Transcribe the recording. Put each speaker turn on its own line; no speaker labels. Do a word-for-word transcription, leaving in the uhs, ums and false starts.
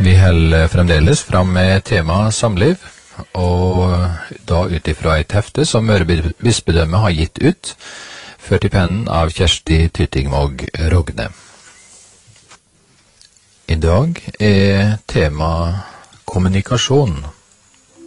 Vi holder fremdeles fram med tema samliv, og da utifra et hefte som Møre bispedømme har gitt ut, ført i pennen av Kjersti Tyttingvåg Rogne. I dag er tema kommunikasjon.